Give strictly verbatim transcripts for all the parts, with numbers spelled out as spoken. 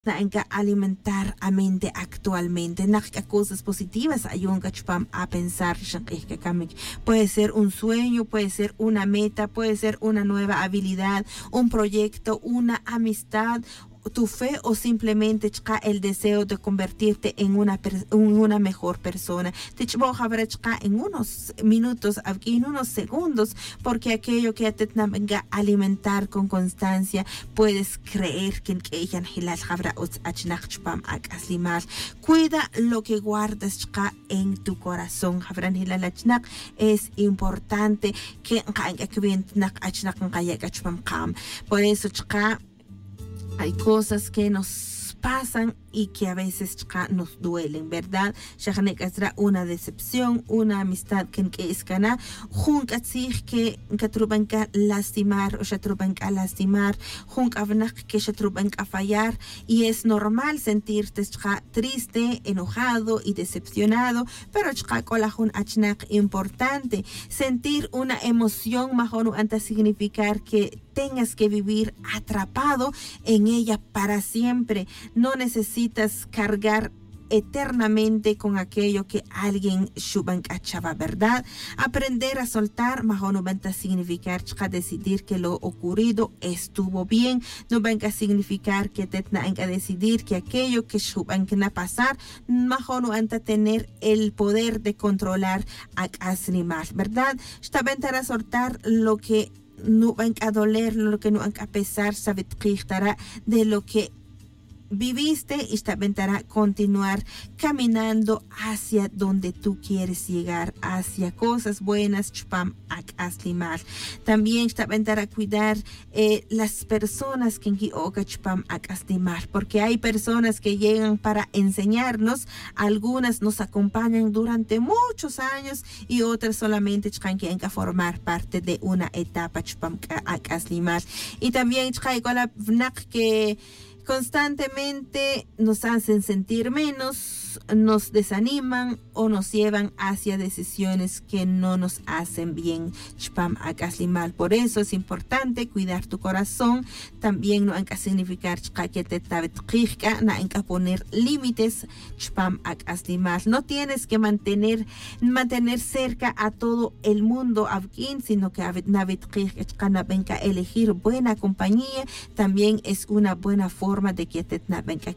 Naenka alimentar a mente actualmente. Nakika cosas positivas ayunka chpam a pensar shakika kamik. Puede ser un sueño, puede ser una meta, puede ser una nueva habilidad, un proyecto, una amistad, tu fe o simplemente chka el deseo de convertirte en una per- en una mejor persona. Te chbo habrá chka en unos minutos, aquí en unos segundos, porque aquello que te venga a alimentar con constancia, puedes creer que en hilal habrá achnach chpam ak aslimal. Cuida lo que guardas chka en tu corazón. Habrán hilal achnach es importante que achnach chpam kam. Por eso chka hay cosas que nos pasan y que a veces nos duelen, ¿verdad? Shahnek una decepción, una amistad que es cana, junk atzig que katrubanka lastimar o shatrubanka lastimar, junk avnak que shatrubanka fallar, y es normal sentirte triste, enojado y decepcionado, pero chkakolahun achnak importante, sentir una emoción mejor antes significar que tengas que vivir atrapado en ella para siempre. No necesitas cargar eternamente con aquello que alguien shuban cachaba, ¿verdad? Aprender a soltar, mejor no va a significar decidir que lo ocurrido estuvo bien, no va a significar que te tengan que decidir que aquello que shuban que va a pasar, mejor no va a tener el poder de controlar a animal, ¿verdad? Está a soltar lo que no van a doler, lo que no van a pesar, sabe de lo que viviste, y también para continuar caminando hacia donde tú quieres llegar, hacia cosas buenas, chupam ak aslimar. También también para cuidar eh, las personas que oka chupam ak aslimar, porque hay personas que llegan para enseñarnos, algunas nos acompañan durante muchos años y otras solamente chkan que formar parte de una etapa chupam ak aslimar. Y también chkai kola vnak que constantemente nos hacen sentir menos, nos desaniman o nos llevan hacia decisiones que no nos hacen bien. Chpam akaslimal. Por eso es importante cuidar tu corazón. También no hay que significar que te no hay que poner límites. Chpam akaslimal. No tienes que mantener mantener cerca a todo el mundo, sino que elegir buena compañía también es una buena forma de que te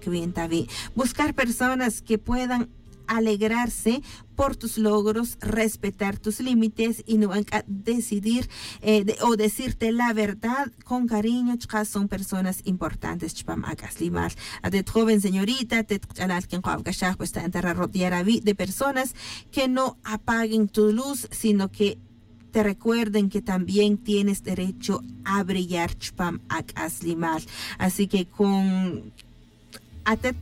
buscar personas que puedan alegrarse por tus logros, respetar tus límites y no decidir eh, de, o decirte la verdad con cariño. Chicas, son personas importantes. Chpam akaslimar. A de joven señorita, te está enterrar rodear de personas que no apaguen tu luz, sino que te recuerden que también tienes derecho a brillar. Chpam akaslimar. Así que con Atet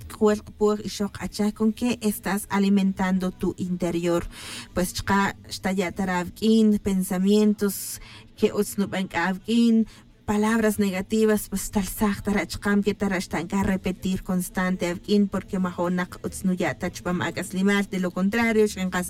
con qué estás alimentando tu interior, pues está ya taravkin, pensamientos que os no van a palabras negativas, pues tal sachtara chkam que tara están que repetir constante avkin, porque mahonak utsnuyata chpam akaslimal. De lo contrario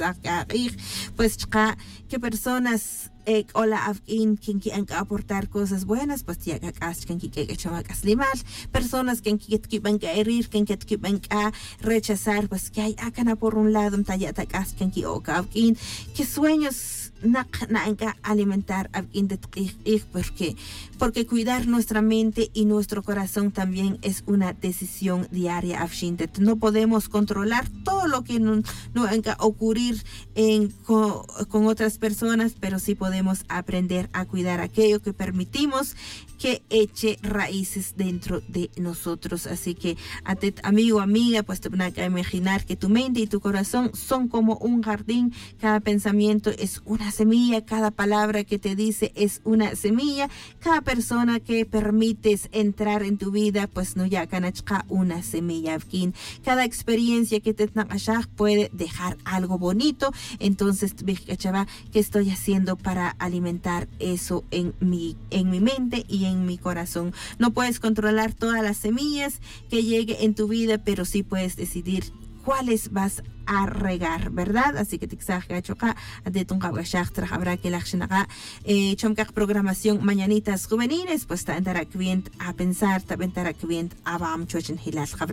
pues chka que personas Eh, hola avkin quien quieren aportar cosas buenas, pues ya que quien quiere que personas que quieren herir, quien quieren rechazar, pues que hay acá por un lado tallata quien quiere que sueños na na alimentar avkin de porque porque cuidar nuestra mente y nuestro corazón también es una decisión diaria. No podemos controlar todo lo que no, no venga a ocurrir en, con, con otras personas, pero sí podemos aprender a cuidar aquello que permitimos que eche raíces dentro de nosotros. Así que, a ti, amigo, amiga, pues te van a imaginar que tu mente y tu corazón son como un jardín. Cada pensamiento es una semilla, cada palabra que te dice es una semilla, cada persona que permites entrar en tu vida, pues no ya canachka una semilla. Cada experiencia que te puede dejar algo bonito. Entonces, ¿qué estoy haciendo para alimentar eso en mi, en mi mente y en mi corazón? No puedes controlar todas las semillas que lleguen en tu vida, pero sí puedes decidir cuáles vas a regar, ¿verdad? Así que tixaja choca de tu cabashachtra habrá que la xinaga eh chomka programación mañanitas juveniles pues ta endarak bien a pensar ta endarak bien a bam chochen hilal